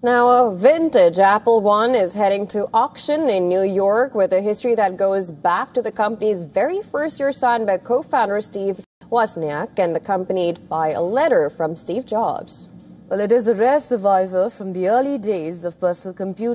Now, a vintage Apple I is heading to auction in New York with a history that goes back to the company's very first year, signed by co-founder Steve Wozniak and accompanied by a letter from Steve Jobs. Well, it is a rare survivor from the early days of personal computing.